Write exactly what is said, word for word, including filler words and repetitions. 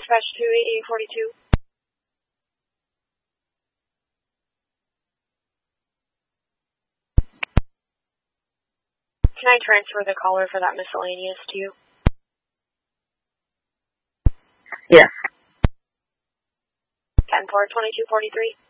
dispatch two eighty-eight forty-two. Can I transfer the caller for that miscellaneous to you? Yes. ten four twenty-two forty-three.